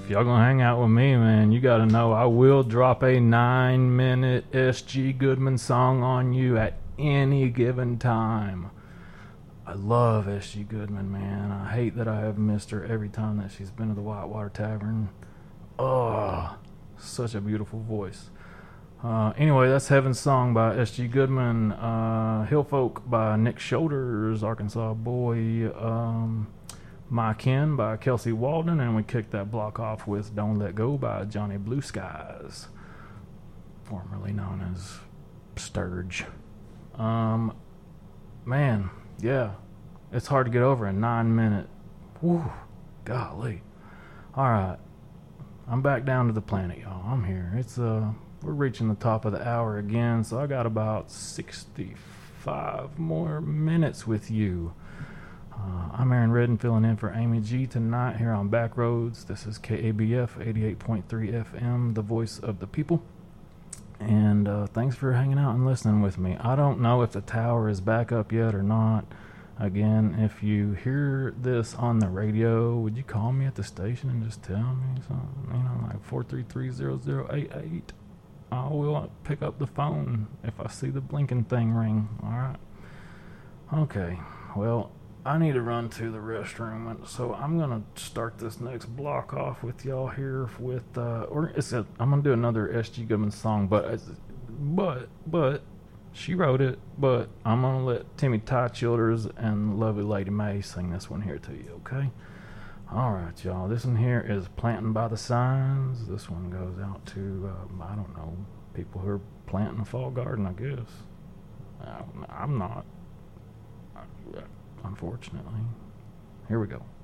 if y'all gonna hang out with me, man, you gotta know I will drop a 9-minute S.G. Goodman song on you at any given time. I love S.G. Goodman, man. I hate that I have missed her every time that she's been to the Whitewater Tavern. Oh, such a beautiful voice. Anyway, that's Heaven's Song by S.G. Goodman. Hillfolk by Nick Shoulders, Arkansas Boy. My Kin by Kelsey Walden. And we kicked that block off with Don't Let Go by Johnny Blue Skies, formerly known as Sturge. Man, yeah, it's hard to get over a 9-minute. Whew, golly. Alright, I'm back down to the planet, y'all. I'm here. We're reaching the top of the hour again, so I got about 65 more minutes with you. I'm Aaron Redden filling in for Amy G tonight here on Backroads. This is KABF 88.3 FM, the voice of the people. And thanks for hanging out and listening with me. I don't know if the tower is back up yet or not. Again, if you hear this on the radio, would you call me at the station and just tell me something? You know, like 433-0088. I will pick up the phone if I see the blinking thing ring. Alright. Okay. Well, I need to run to the restroom, so I'm gonna start this next block off with y'all here with I'm gonna do another S.G. Goodman song, but she wrote it, but I'm gonna let Timmy Ty Childers and Lovely Lady May sing this one here to you, okay? Alright, y'all, this one here is Planting by the Signs. This one goes out to I don't know, people who are planting a fall garden, I guess. I'm not, unfortunately. Here we go.